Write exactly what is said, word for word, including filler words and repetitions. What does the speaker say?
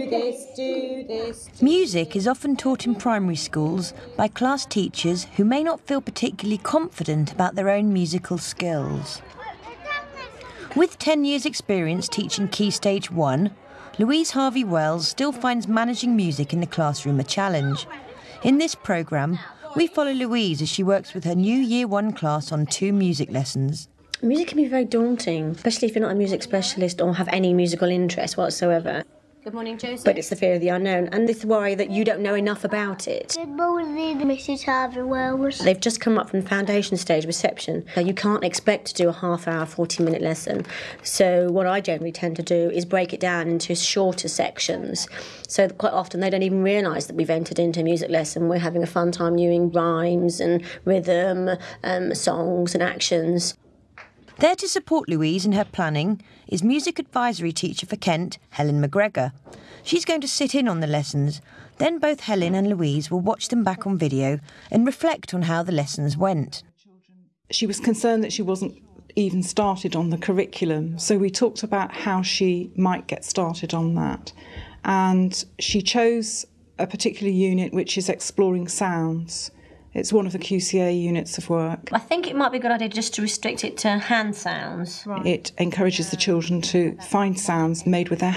this, do this. Music is often taught in primary schools by class teachers who may not feel particularly confident about their own musical skills. With ten years' experience teaching Key Stage one, Louise Harvey-Wells still finds managing music in the classroom a challenge. In this programme, we follow Louise as she works with her new Year one class on two music lessons. Music can be very daunting, especially if you're not a music specialist or have any musical interest whatsoever. Good morning, Joseph. But it's the fear of the unknown, and this worry that you don't know enough about it. Good morning, Missus Harvey-Wells. They've just come up from foundation stage reception. So you can't expect to do a half-hour, forty-minute lesson. So what I generally tend to do is break it down into shorter sections. So that quite often they don't even realise that we've entered into a music lesson. We're having a fun time using rhymes and rhythm, um, songs and actions. There to support Louise in her planning is music advisory teacher for Kent, Helen McGregor. She's going to sit in on the lessons. Then both Helen and Louise will watch them back on video and reflect on how the lessons went. She was concerned that she wasn't even started on the curriculum, so we talked about how she might get started on that. And she chose a particular unit which is exploring sounds. It's one of the Q C A units of work. I think it might be a good idea just to restrict it to hand sounds. Right. It encourages the children to find sounds made with their